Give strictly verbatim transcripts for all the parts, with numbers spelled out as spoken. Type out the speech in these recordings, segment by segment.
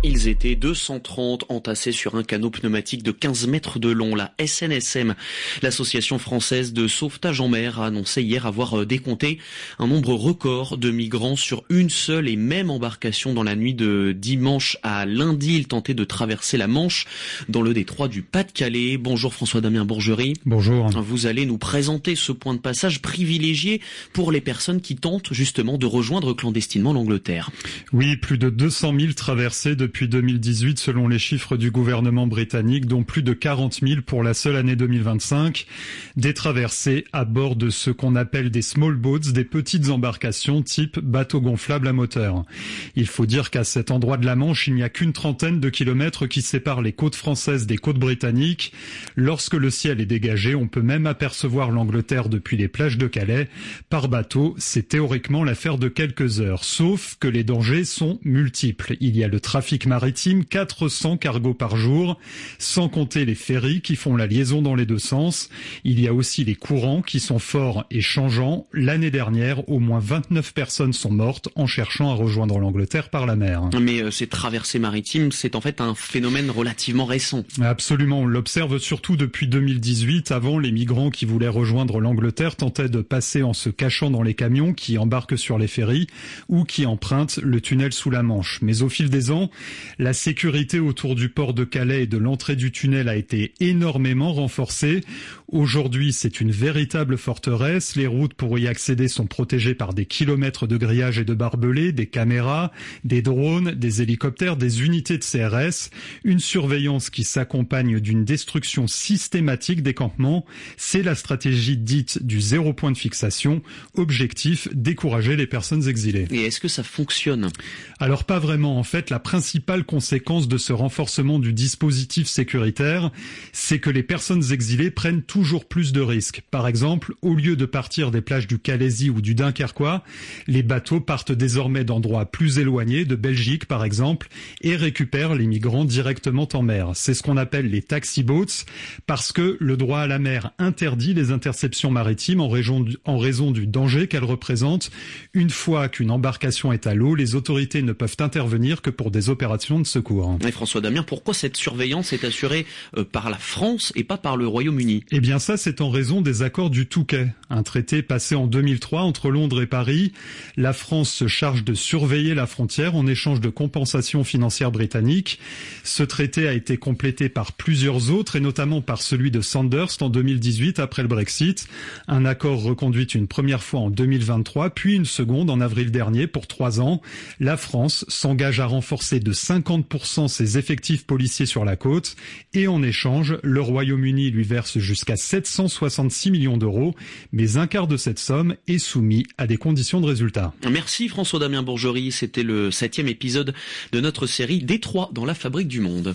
Ils étaient deux cent trente entassés sur un canot pneumatique de quinze mètres de long. La S N S M, l'association française de sauvetage en mer, a annoncé hier avoir décompté un nombre record de migrants sur une seule et même embarcation dans la nuit de dimanche à lundi. Ils tentaient de traverser la Manche dans le détroit du Pas-de-Calais. Bonjour François-Damien Bourgerie. Bonjour. Vous allez nous présenter ce point de passage privilégié pour les personnes qui tentent justement de rejoindre clandestinement l'Angleterre. Oui, plus de deux cent mille traversées depuis deux mille dix-huit selon les chiffres du gouvernement britannique, dont plus de quarante mille pour la seule année deux mille vingt-cinq. Des traversées à bord de ce qu'on appelle des small boats, des petites embarcations type bateau gonflable à moteur. Il faut dire qu'à cet endroit de la Manche, il n'y a qu'une trentaine de kilomètres qui séparent les côtes françaises des côtes britanniques. Lorsque le ciel est dégagé, on peut même apercevoir l'Angleterre depuis les plages de Calais. Par bateau, c'est théoriquement l'affaire de quelques heures, sauf que les dangers sont multiples. Il y a le trafic maritime, quatre cents cargos par jour, sans compter les ferries qui font la liaison dans les deux sens. Il y a aussi les courants qui sont forts et changeants. L'année dernière, au moins vingt-neuf personnes sont mortes en cherchant à rejoindre l'Angleterre par la mer. Mais euh, ces traversées maritimes, c'est en fait un phénomène relativement récent. Absolument, on l'observe surtout depuis deux mille dix-huit. Avant, les migrants qui voulaient rejoindre l'Angleterre tentaient de passer en se cachant dans les camions qui embarquent sur les ferries ou qui empruntent le tunnel sous la Manche. Mais au fil des ans, la sécurité autour du port de Calais et de l'entrée du tunnel a été énormément renforcée. Aujourd'hui, c'est une véritable forteresse. Les routes pour y accéder sont protégées par des kilomètres de grillage et de barbelés, des caméras, des drones, des hélicoptères, des unités de C R S. Une surveillance qui s'accompagne d'une destruction systématique des campements. C'est la stratégie dite du zéro point de fixation. Objectif, décourager les personnes exilées. Et est-ce que ça fonctionne ? Alors pas vraiment. En fait, la principale conséquence de ce renforcement du dispositif sécuritaire, c'est que les personnes exilées prennent toujours plus de risques. Par exemple, au lieu de partir des plages du Calaisis ou du Dunkerquois, les bateaux partent désormais d'endroits plus éloignés, de Belgique par exemple, et récupèrent les migrants directement en mer. C'est ce qu'on appelle les taxi boats, parce que le droit à la mer interdit les interceptions maritimes en raison du, en raison du danger qu'elles représentent. Une fois qu'une embarcation est à l'eau, les autorités ne peuvent intervenir que pour des opérations de secours. Et François Damien, pourquoi cette surveillance est assurée par la France et pas par le Royaume-Uni ? Eh bien ça, c'est en raison des accords du Touquet, un traité passé en deux mille trois entre Londres et Paris. La France se charge de surveiller la frontière en échange de compensations financières britanniques. Ce traité a été complété par plusieurs autres et notamment par celui de Sandhurst en deux mille dix-huit après le Brexit. Un accord reconduit une première fois en deux mille vingt-trois, puis une seconde en avril dernier pour trois ans. La France s'engage à renforcer de cinquante pour cent ses effectifs policiers sur la côte et en échange, le Royaume-Uni lui verse jusqu'à sept cent soixante-six millions d'euros, mais un quart de cette somme est soumis à des conditions de résultat. Merci François-Damien Bourgerie, c'était le septième épisode de notre série Détroit dans la fabrique du monde.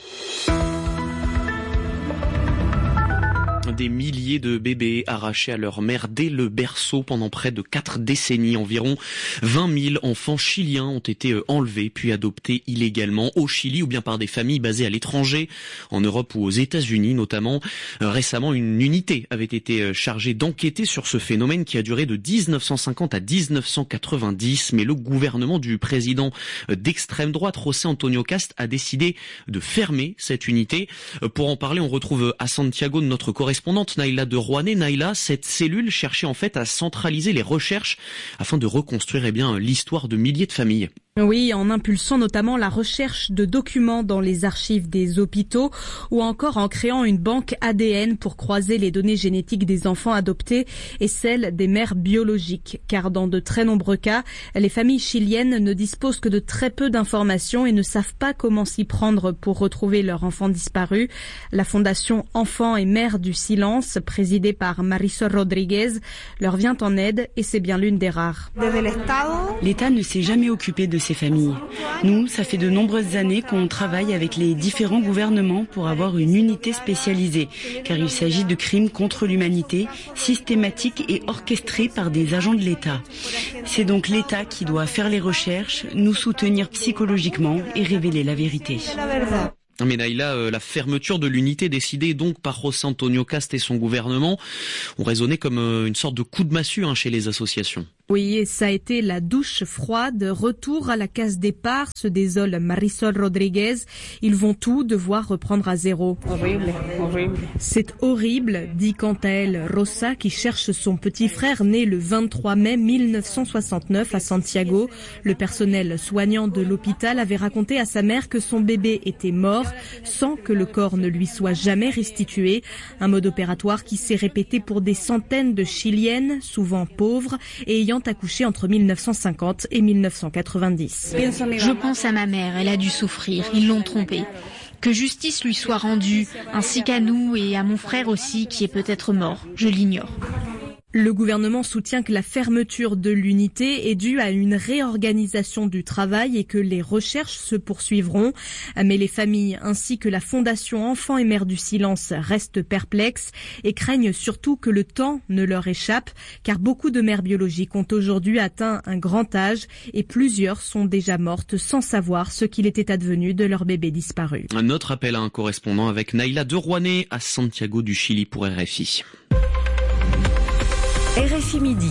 Des milliers de bébés arrachés à leur mère dès le berceau pendant près de quatre décennies. Environ vingt mille enfants chiliens ont été enlevés puis adoptés illégalement au Chili ou bien par des familles basées à l'étranger, en Europe ou aux États-Unis notamment. Récemment, une unité avait été chargée d'enquêter sur ce phénomène qui a duré de dix-neuf cent cinquante à dix-neuf cent quatre-vingt-dix. Mais le gouvernement du président d'extrême droite, José Antonio Cast, a décidé de fermer cette unité. Pour en parler, on retrouve à Santiago notre correspondant Naïla de Rouanet. Naïla, cette cellule cherchait en fait à centraliser les recherches afin de reconstruire eh bien, l'histoire de milliers de familles. Oui, en impulsant notamment la recherche de documents dans les archives des hôpitaux ou encore en créant une banque A D N pour croiser les données génétiques des enfants adoptés et celles des mères biologiques. Car dans de très nombreux cas, les familles chiliennes ne disposent que de très peu d'informations et ne savent pas comment s'y prendre pour retrouver leur enfant disparu. La fondation Enfants et Mères du Silence, présidée par Marisol Rodriguez, leur vient en aide et c'est bien l'une des rares. L'État ne s'est jamais occupé de ces familles. Nous, ça fait de nombreuses années qu'on travaille avec les différents gouvernements pour avoir une unité spécialisée, car il s'agit de crimes contre l'humanité, systématiques et orchestrés par des agents de l'État. C'est donc l'État qui doit faire les recherches, nous soutenir psychologiquement et révéler la vérité. Mais Naïla, la fermeture de l'unité décidée donc par José Antonio Cast et son gouvernement ont résonné comme une sorte de coup de massue hein, chez les associations. Oui, et ça a été la douche froide. Retour à la case départ, se désole Marisol Rodriguez. Ils vont tout devoir reprendre à zéro. Horrible, horrible. C'est horrible, dit quant à elle Rosa, qui cherche son petit frère né le vingt-trois mai mille neuf cent soixante-neuf à Santiago. Le personnel soignant de l'hôpital avait raconté à sa mère que son bébé était mort sans que le corps ne lui soit jamais restitué. Un mode opératoire qui s'est répété pour des centaines de Chiliennes, souvent pauvres, et ayant accouché entre mille neuf cent cinquante et mille neuf cent quatre-vingt-dix. Je pense à ma mère, elle a dû souffrir, ils l'ont trompée. Que justice lui soit rendue, ainsi qu'à nous et à mon frère aussi, qui est peut-être mort, je l'ignore. Le gouvernement soutient que la fermeture de l'unité est due à une réorganisation du travail et que les recherches se poursuivront. Mais les familles ainsi que la Fondation Enfants et Mères du Silence restent perplexes et craignent surtout que le temps ne leur échappe, car beaucoup de mères biologiques ont aujourd'hui atteint un grand âge et plusieurs sont déjà mortes sans savoir ce qu'il était advenu de leur bébé disparu. Un autre appel à un correspondant avec Naïla de Rouanet à Santiago du Chili pour R F I. R F I Midi.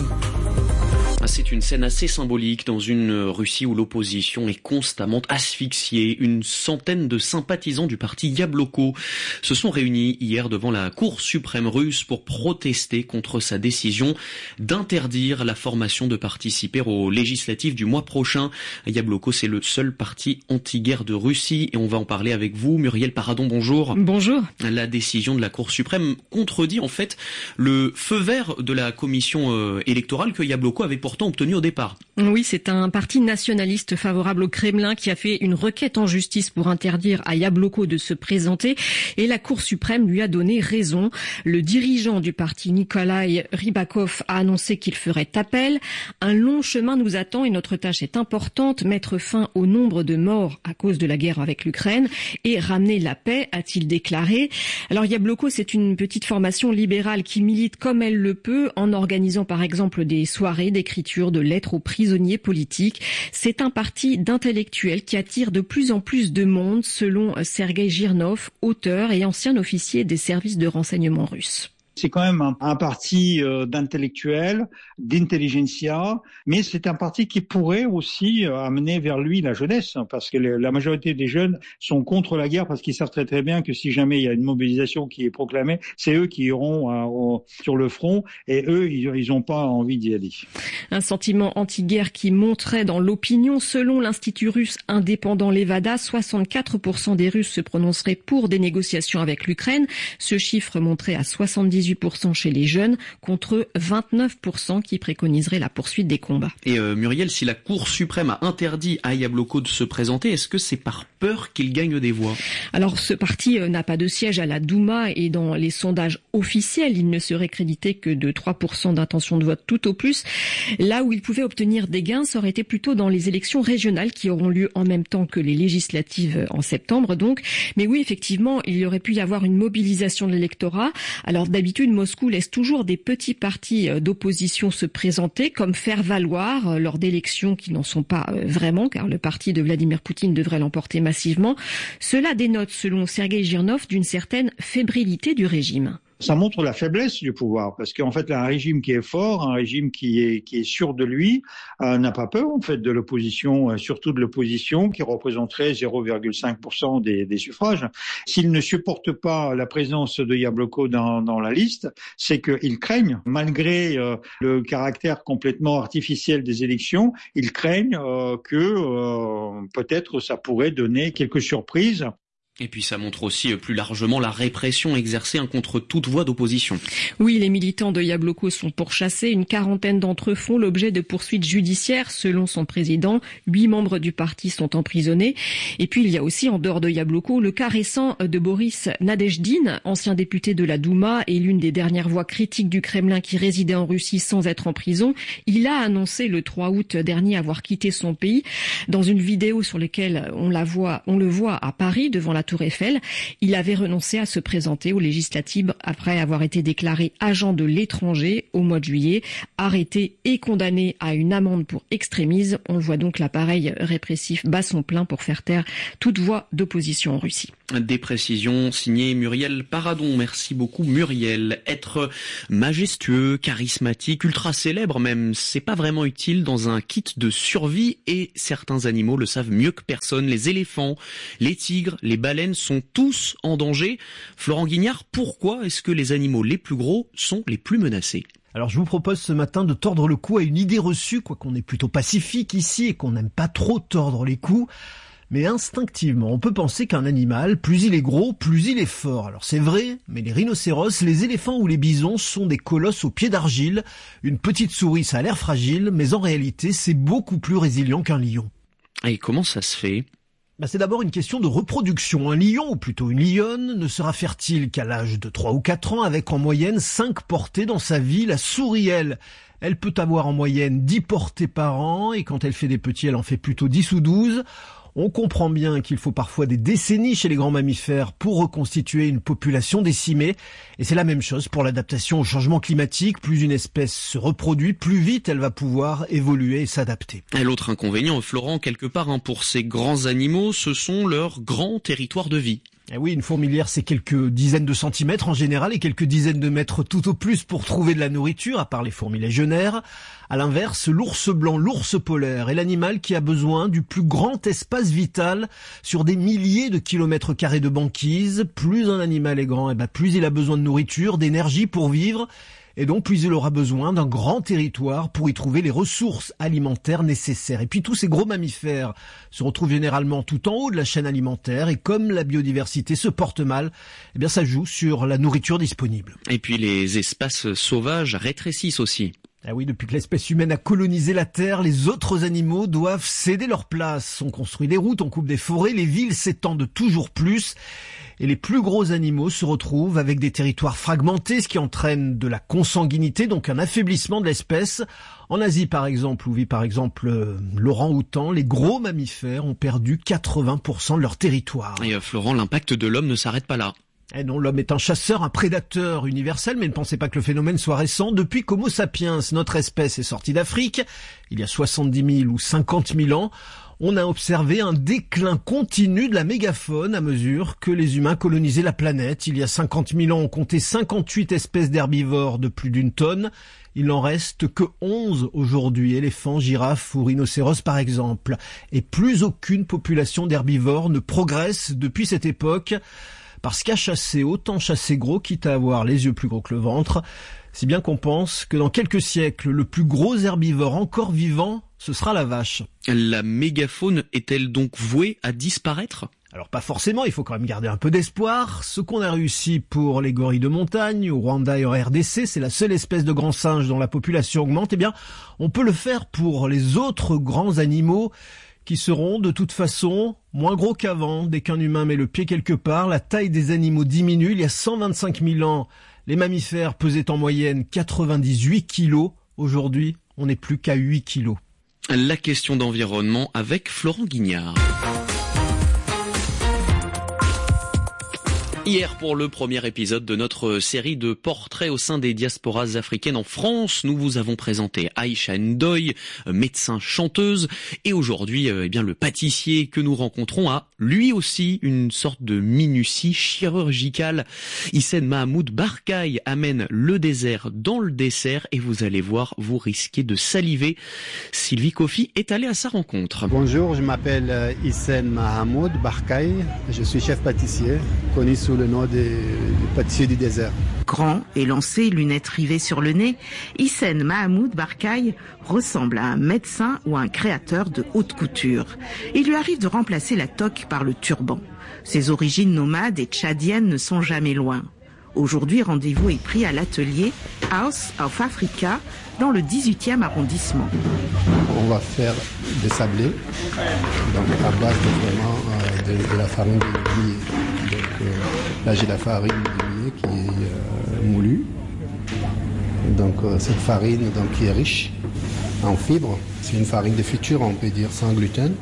C'est une scène assez symbolique dans une Russie où l'opposition est constamment asphyxiée. Une centaine de sympathisants du parti Yabloko se sont réunis hier devant la Cour suprême russe pour protester contre sa décision d'interdire la formation de participer aux législatives du mois prochain. Yabloko, c'est le seul parti anti-guerre de Russie et on va en parler avec vous. Muriel Paradon, bonjour. Bonjour. La décision de la Cour suprême contredit en fait le feu vert de la commission euh, électorale que Yabloko avait pourtant obtenu au départ. Oui, c'est un parti nationaliste favorable au Kremlin qui a fait une requête en justice pour interdire à Yabloko de se présenter et la Cour suprême lui a donné raison. Le dirigeant du parti, Nikolai Rybakov, a annoncé qu'il ferait appel. Un long chemin nous attend et notre tâche est importante, mettre fin au nombre de morts à cause de la guerre avec l'Ukraine et ramener la paix, a-t-il déclaré. Alors Yabloko, c'est une petite formation libérale qui milite comme elle le peut en organisant par exemple des soirées d'écriture de lettres aux prisonniers politiques. C'est un parti d'intellectuels qui attire de plus en plus de monde, selon Sergueï Girnov, auteur et ancien officier des services de renseignement russes. C'est quand même un, un parti euh, d'intellectuels, d'intelligentsia, mais c'est un parti qui pourrait aussi euh, amener vers lui la jeunesse, hein, parce que le, la majorité des jeunes sont contre la guerre parce qu'ils savent très très bien que si jamais il y a une mobilisation qui est proclamée, c'est eux qui iront euh, au, sur le front et eux, ils n'ont pas envie d'y aller. Un sentiment anti-guerre qui monterait dans l'opinion. Selon l'Institut russe indépendant Levada, soixante-quatre pour cent des Russes se prononceraient pour des négociations avec l'Ukraine. Ce chiffre monterait à soixante-dix-huit pour cent chez les jeunes, contre vingt-neuf pour cent qui préconiseraient la poursuite des combats. Et euh, Muriel, si la Cour suprême a interdit à Yabloko de se présenter, est-ce que c'est par peur qu'il gagne des voix ? Alors ce parti euh, n'a pas de siège à la Douma et dans les sondages officiels, il ne serait crédité que de trois pour cent d'intention de vote tout au plus. Là où il pouvait obtenir des gains, ça aurait été plutôt dans les élections régionales qui auront lieu en même temps que les législatives en septembre donc. Mais oui, effectivement, il y aurait pu y avoir une mobilisation de l'électorat. Alors d'habitude, Moscou laisse toujours des petits partis d'opposition se présenter, comme faire valoir lors d'élections qui n'en sont pas vraiment, car le parti de Vladimir Poutine devrait l'emporter massivement. Cela dénote, selon Sergueï Girnov, d'une certaine fébrilité du régime. Ça montre la faiblesse du pouvoir, parce qu'en fait, un régime qui est fort, un régime qui est qui est sûr de lui, euh, n'a pas peur en fait de l'opposition, euh, surtout de l'opposition qui représenterait zéro virgule cinq pour cent des, des suffrages. S'il ne supporte pas la présence de Yabloko dans, dans la liste, c'est qu'ils craignent, malgré euh, le caractère complètement artificiel des élections, ils craignent euh, que euh, peut-être ça pourrait donner quelques surprises. Et puis ça montre aussi plus largement la répression exercée contre toute voie d'opposition. Oui, les militants de Yabloko sont pourchassés. Une quarantaine d'entre eux font l'objet de poursuites judiciaires. Selon son président, huit membres du parti sont emprisonnés. Et puis il y a aussi, en dehors de Yabloko, le cas récent de Boris Nadejdine, ancien député de la Douma et l'une des dernières voix critiques du Kremlin qui résidait en Russie sans être en prison. Il a annoncé le trois août dernier avoir quitté son pays. Dans une vidéo sur laquelle on la voit, on le voit à Paris devant la Tour Eiffel. Il avait renoncé à se présenter aux législatives après avoir été déclaré agent de l'étranger au mois de juillet, arrêté et condamné à une amende pour extrémisme. On le voit donc, l'appareil répressif bat son plein pour faire taire toute voix d'opposition en Russie. Des précisions signées Muriel Paradon. Merci beaucoup Muriel. Être majestueux, charismatique, ultra célèbre même, c'est pas vraiment utile dans un kit de survie et certains animaux le savent mieux que personne. Les éléphants, les tigres, les baleines sont tous en danger. Florent Guignard, pourquoi est-ce que les animaux les plus gros sont les plus menacés ? Alors je vous propose ce matin de tordre le cou à une idée reçue, quoi qu'on est plutôt pacifique ici et qu'on n'aime pas trop tordre les coups. Mais instinctivement, on peut penser qu'un animal, plus il est gros, plus il est fort. Alors c'est vrai, mais les rhinocéros, les éléphants ou les bisons sont des colosses aux pieds d'argile. Une petite souris, ça a l'air fragile, mais en réalité, c'est beaucoup plus résilient qu'un lion. Et comment ça se fait ? Bah c'est d'abord une question de reproduction. Un lion, ou plutôt une lionne, ne sera fertile qu'à l'âge de trois ou quatre ans, avec en moyenne cinq portées dans sa vie. La souris, elle, elle peut avoir en moyenne dix portées par an, et quand elle fait des petits, elle en fait plutôt dix ou douze. On comprend bien qu'il faut parfois des décennies chez les grands mammifères pour reconstituer une population décimée. Et c'est la même chose pour l'adaptation au changement climatique. Plus une espèce se reproduit, plus vite elle va pouvoir évoluer et s'adapter. Et l'autre inconvénient, Florent, quelque part, hein, pour ces grands animaux, ce sont leurs grands territoires de vie. Eh oui, une fourmilière, c'est quelques dizaines de centimètres en général et quelques dizaines de mètres tout au plus pour trouver de la nourriture, à part les fourmis légionnaires. À l'inverse, l'ours blanc, l'ours polaire est l'animal qui a besoin du plus grand espace vital sur des milliers de kilomètres carrés de banquise. Plus un animal est grand, eh ben plus il a besoin de nourriture, d'énergie pour vivre. Et donc, plus il aura besoin d'un grand territoire pour y trouver les ressources alimentaires nécessaires. Et puis, tous ces gros mammifères se retrouvent généralement tout en haut de la chaîne alimentaire. Et comme la biodiversité se porte mal, eh bien, ça joue sur la nourriture disponible. Et puis, les espaces sauvages rétrécissent aussi. Ah oui, depuis que l'espèce humaine a colonisé la Terre, les autres animaux doivent céder leur place. On construit des routes, on coupe des forêts, les villes s'étendent toujours plus. Et les plus gros animaux se retrouvent avec des territoires fragmentés, ce qui entraîne de la consanguinité, donc un affaiblissement de l'espèce. En Asie, par exemple, où vit par exemple euh, l'orang-outan, les gros mammifères ont perdu quatre-vingts pour cent de leur territoire. Et euh, Florent, l'impact de l'homme ne s'arrête pas là. Eh non, l'homme est un chasseur, un prédateur universel, mais ne pensez pas que le phénomène soit récent. Depuis qu'Homo sapiens, notre espèce, est sortie d'Afrique, il y a soixante-dix mille ou cinquante mille ans, on a observé un déclin continu de la mégafaune à mesure que les humains colonisaient la planète. Il y a cinquante mille ans, on comptait cinquante-huit espèces d'herbivores de plus d'une tonne. Il n'en reste que onze aujourd'hui, éléphants, girafes ou rhinocéros par exemple. Et plus aucune population d'herbivores ne progresse depuis cette époque. Parce qu'à chasser, autant chasser gros, quitte à avoir les yeux plus gros que le ventre, si bien qu'on pense que dans quelques siècles, le plus gros herbivore encore vivant, ce sera la vache. La mégafaune est-elle donc vouée à disparaître ? Alors pas forcément, il faut quand même garder un peu d'espoir. Ce qu'on a réussi pour les gorilles de montagne, au Rwanda et en R D C, c'est la seule espèce de grand singe dont la population augmente, eh bien, on peut le faire pour les autres grands animaux qui seront de toute façon moins gros qu'avant. Dès qu'un humain met le pied quelque part, la taille des animaux diminue. Il y a cent vingt-cinq mille ans, les mammifères pesaient en moyenne quatre-vingt-dix-huit kilos. Aujourd'hui, on n'est plus qu'à huit kilos. La question d'environnement avec Florent Guignard. Hier, pour le premier épisode de notre série de portraits au sein des diasporas africaines en France, nous vous avons présenté Aïcha Ndoye, médecin chanteuse, et aujourd'hui, eh bien, le pâtissier que nous rencontrons a lui aussi une sorte de minutie chirurgicale. Hissène Mahamoud Barkaï amène le désert dans le dessert et vous allez voir, vous risquez de saliver. Sylvie Kofi est allée à sa rencontre. Bonjour, je m'appelle Hissène Mahamoud Barkaï, je suis chef pâtissier, connu sous le nom de, du pâtissier du désert. Grand, élancé, lunettes rivées sur le nez, Hissène Mahamoud Barkaï ressemble à un médecin ou un créateur de haute couture. Il lui arrive de remplacer la toque par le turban. Ses origines nomades et tchadiennes ne sont jamais loin. Aujourd'hui, rendez-vous est pris à l'atelier House of Africa dans le dix-huitième arrondissement. On va faire des sablés, donc à base de, vraiment, euh, de, de la farine de millet. Donc euh, là j'ai la farine de millet qui est euh, moulue. Donc euh, cette farine donc, qui est riche en fibres, c'est une farine de futur, on peut dire, sans gluten.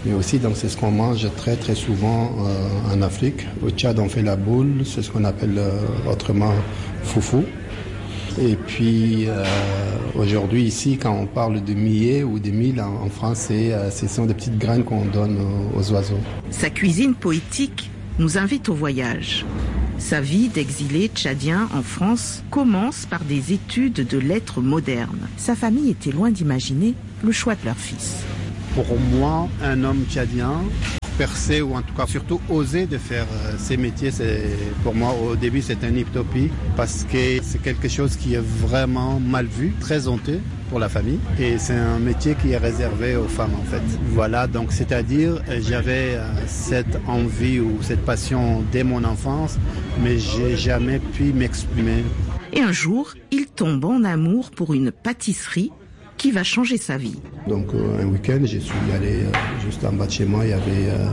Mais aussi, donc, c'est ce qu'on mange très très souvent euh, en Afrique. Au Tchad, on fait la boule, c'est ce qu'on appelle euh, autrement foufou. Et puis euh, aujourd'hui ici, quand on parle de millet ou de mil en, en France, c'est, euh, ce sont des petites graines qu'on donne aux, aux oiseaux. Sa cuisine poétique nous invite au voyage. Sa vie d'exilé tchadien en France commence par des études de lettres modernes. Sa famille était loin d'imaginer le choix de leur fils. Pour moi, un homme tchadien, percer ou en tout cas surtout oser de faire euh, ces métiers, c'est, pour moi au début c'est une utopie parce que c'est quelque chose qui est vraiment mal vu, très honteux pour la famille et c'est un métier qui est réservé aux femmes en fait. Voilà, donc c'est-à-dire j'avais euh, cette envie ou cette passion dès mon enfance mais j'ai jamais pu m'exprimer. Et un jour, il tombe en amour pour une pâtisserie qui va changer sa vie. Donc euh, un week-end, je suis allé euh, juste en bas de chez moi, il y avait euh,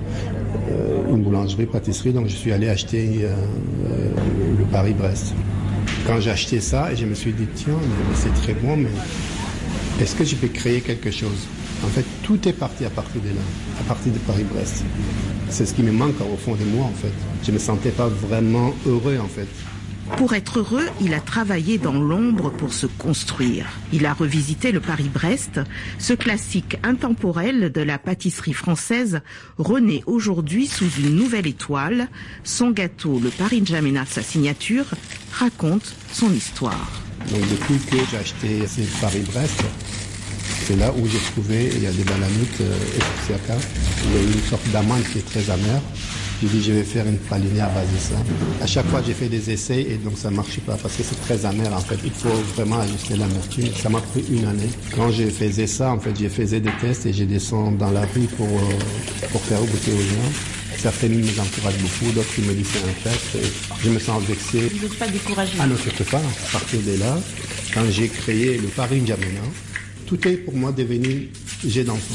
euh, une boulangerie, pâtisserie, donc je suis allé acheter euh, euh, le Paris-Brest. Quand j'ai acheté ça, je me suis dit, tiens, c'est très bon, mais est-ce que je peux créer quelque chose? En fait, tout est parti à partir de là, à partir de Paris-Brest. C'est ce qui me manque au fond de moi, en fait. Je ne me sentais pas vraiment heureux, en fait. Pour être heureux, il a travaillé dans l'ombre pour se construire. Il a revisité le Paris-Brest, ce classique intemporel de la pâtisserie française, renaît aujourd'hui sous une nouvelle étoile. Son gâteau, le Paris N'Djamena, sa signature, raconte son histoire. Donc depuis que j'ai acheté ce Paris-Brest, c'est là où j'ai trouvé, il y a des balanites euh, epsiaka, il y a une sorte d'amande qui est très amère. J'ai dit, je vais faire une pralinée à base de ça. À chaque fois, j'ai fait des essais et donc ça ne marche pas parce que c'est très amer en fait. Il faut vraiment ajuster l'amertume. Ça m'a pris une année. Quand je faisais ça, en fait, je faisais des tests et je descends dans la rue pour, euh, pour faire goûter aux gens. Certains m'encouragent beaucoup, d'autres me disent c'est un fait. Je me sens vexé. Vous n'êtes pas découragé? Ah non, surtout pas. À partir de là, quand j'ai créé le Paris N'Djamena, tout est pour moi devenu jet d'enfant.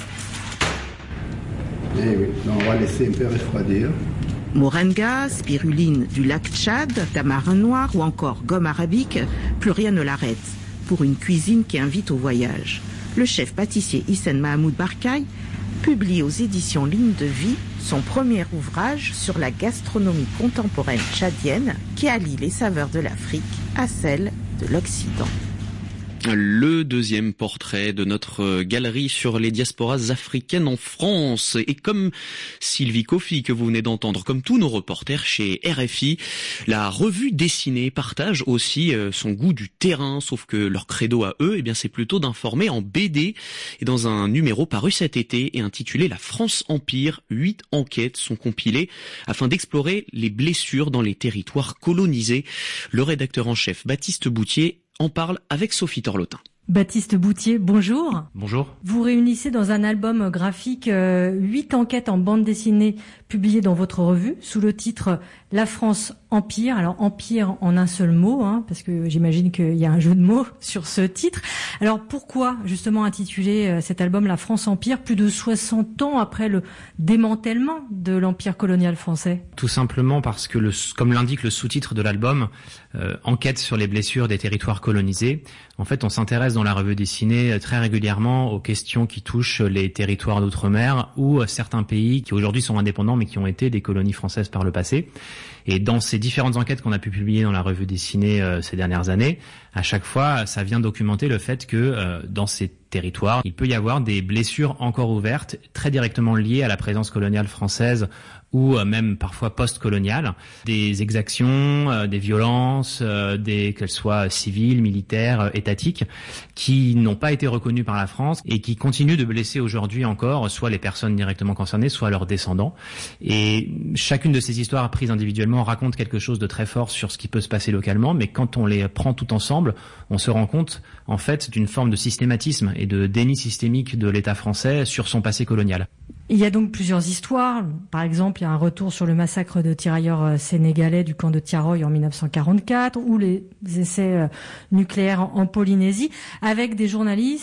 Eh oui, on va laisser un peu refroidir. Moringa, spiruline du lac Tchad, tamarin noir ou encore gomme arabique, plus rien ne l'arrête. Pour une cuisine qui invite au voyage. Le chef pâtissier Hissène Mahamoud Barkaï publie aux éditions Ligne de Vie son premier ouvrage sur la gastronomie contemporaine tchadienne qui allie les saveurs de l'Afrique à celles de l'Occident. Le deuxième portrait de notre galerie sur les diasporas africaines en France. Et comme Sylvie Kofi que vous venez d'entendre, comme tous nos reporters chez R F I, la revue dessinée partage aussi son goût du terrain, sauf que leur credo à eux, eh bien, c'est plutôt d'informer en B D. Et dans un numéro paru cet été et intitulé La France Empire, huit enquêtes sont compilées afin d'explorer les blessures dans les territoires colonisés. Le rédacteur en chef Baptiste Boutier en parle avec Sophie Torlotin. Baptiste Boutier, bonjour. Bonjour. Vous réunissez dans un album graphique euh, huit enquêtes en bande dessinée publiées dans votre revue sous le titre La France Empire. Alors Empire en un seul mot, hein, parce que j'imagine qu'il y a un jeu de mots sur ce titre. Alors pourquoi justement intituler euh, cet album La France Empire plus de soixante ans après le démantèlement de l'empire colonial français? Tout simplement parce que, le, comme l'indique le sous-titre de l'album, euh, enquête sur les blessures des territoires colonisés. En fait, on s'intéresse dans la revue dessinée très régulièrement aux questions qui touchent les territoires d'outre-mer ou certains pays qui aujourd'hui sont indépendants mais qui ont été des colonies françaises par le passé. Et dans ces différentes enquêtes qu'on a pu publier dans la revue dessinée euh, ces dernières années, à chaque fois, ça vient documenter le fait que euh, dans ces territoires, il peut y avoir des blessures encore ouvertes, très directement liées à la présence coloniale française ou euh, même parfois post-coloniale, des exactions, euh, des violences, euh, des qu'elles soient civiles, militaires, euh, étatiques, qui n'ont pas été reconnues par la France et qui continuent de blesser aujourd'hui encore soit les personnes directement concernées, soit leurs descendants. Et chacune de ces histoires prises individuellement raconte quelque chose de très fort sur ce qui peut se passer localement, mais quand on les prend tout ensemble, on se rend compte en fait d'une forme de systématisme et de déni systémique de l'État français sur son passé colonial. Il y a donc plusieurs histoires. Par exemple, il y a un retour sur le massacre de tirailleurs sénégalais du camp de Tiaroy en mille neuf cent quarante-quatre ou les essais nucléaires en Polynésie avec des journalistes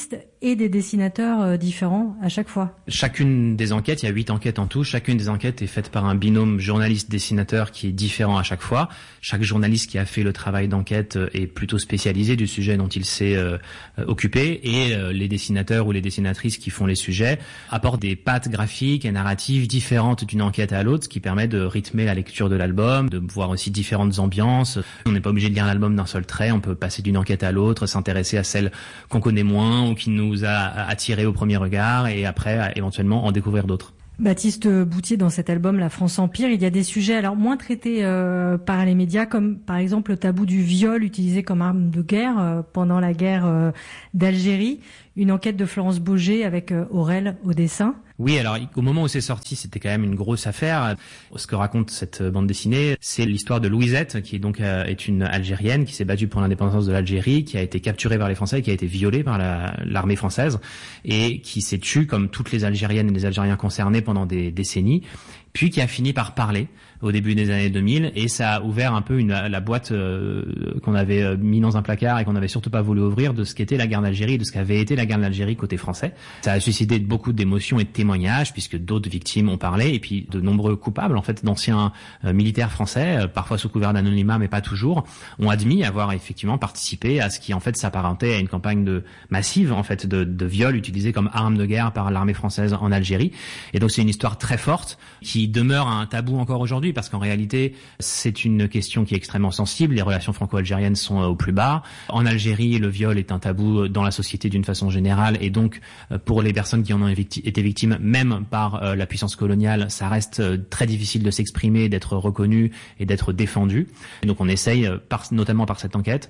et des dessinateurs différents à chaque fois. Chacune des enquêtes, il y a huit enquêtes en tout, chacune des enquêtes est faite par un binôme journaliste-dessinateur qui est différent à chaque fois. Chaque journaliste qui a fait le travail d'enquête est plutôt spécialisé du sujet dont il s'est euh, occupé, et euh, les dessinateurs ou les dessinatrices qui font les sujets apportent des pattes graphiques et narratives différentes d'une enquête à l'autre, ce qui permet de rythmer la lecture de l'album, de voir aussi différentes ambiances. On n'est pas obligé de lire l'album d'un seul trait, on peut passer d'une enquête à l'autre, s'intéresser à celle qu'on connaît moins ou qui nous a attiré au premier regard, et après éventuellement en découvrir d'autres. Baptiste Boutier, dans cet album La France Empire, il y a des sujets alors moins traités euh, par les médias, comme par exemple le tabou du viol utilisé comme arme de guerre euh, pendant la guerre euh, d'Algérie. Une enquête de Florence Baugé avec euh, Aurel au dessin. Oui, alors au moment où c'est sorti, c'était quand même une grosse affaire. Ce que raconte cette bande dessinée, c'est l'histoire de Louisette, qui est donc euh, est une Algérienne qui s'est battue pour l'indépendance de l'Algérie, qui a été capturée par les Français, qui a été violée par la, l'armée française et qui s'est tue comme toutes les Algériennes et les Algériens concernés pendant des décennies, puis qui a fini par parler au début des années deux mille, et ça a ouvert un peu une, la boîte euh, qu'on avait mis dans un placard et qu'on n'avait surtout pas voulu ouvrir, de ce qu'était la guerre d'Algérie, de ce qu'avait été la guerre d'Algérie côté français. Ça a suscité beaucoup d'émotions et de témoignages, puisque d'autres victimes ont parlé, et puis de nombreux coupables, en fait, d'anciens euh, militaires français, euh, parfois sous couvert d'anonymat, mais pas toujours, ont admis avoir effectivement participé à ce qui en fait s'apparentait à une campagne de massive, en fait, de, de viol utilisé comme arme de guerre par l'armée française en Algérie. Et donc c'est une histoire très forte qui demeure un tabou encore aujourd'hui, parce qu'en réalité, c'est une question qui est extrêmement sensible. Les relations franco-algériennes sont au plus bas. En Algérie, le viol est un tabou dans la société d'une façon générale, et donc pour les personnes qui en ont été victimes, même par la puissance coloniale, ça reste très difficile de s'exprimer, d'être reconnu et d'être défendu. Et donc on essaye, par, notamment par cette enquête,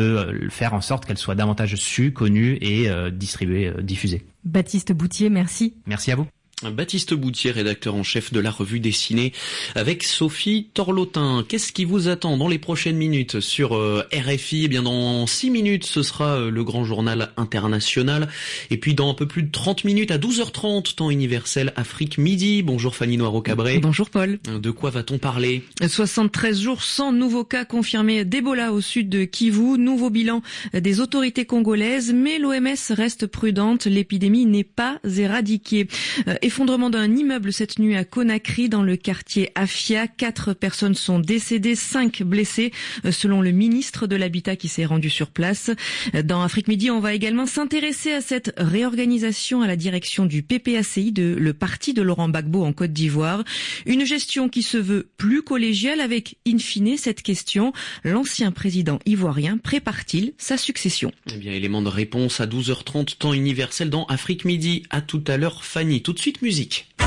de faire en sorte qu'elle soit davantage sue, connue et euh, distribuée, euh, diffusée. Baptiste Boutier, merci. Merci à vous. Baptiste Boutier, rédacteur en chef de la revue dessinée, avec Sophie Torlotin. Qu'est-ce qui vous attend dans les prochaines minutes sur euh, R F I? Eh bien, dans six minutes, ce sera euh, le grand journal international. Et puis, dans un peu plus de trente minutes, à douze heures trente, temps universel Afrique Midi. Bonjour Fanny Noiro-Cabré. Bonjour Paul. De quoi va-t-on parler? soixante-treize jours sans nouveaux cas confirmés d'Ebola au sud de Kivu. Nouveau bilan des autorités congolaises, mais l'O M S reste prudente. L'épidémie n'est pas éradiquée. Euh, Effondrement d'un immeuble cette nuit à Conakry, dans le quartier Afia. Quatre personnes sont décédées, cinq blessées, selon le ministre de l'Habitat qui s'est rendu sur place. Dans Afrique Midi, on va également s'intéresser à cette réorganisation à la direction du P P A C I, de le parti de Laurent Gbagbo en Côte d'Ivoire. Une gestion qui se veut plus collégiale, avec, in fine, cette question: l'ancien président ivoirien prépare-t-il sa succession? Eh bien, élément de réponse à douze heures trente, temps universel dans Afrique Midi. À tout à l'heure, Fanny. Tout de suite, musique.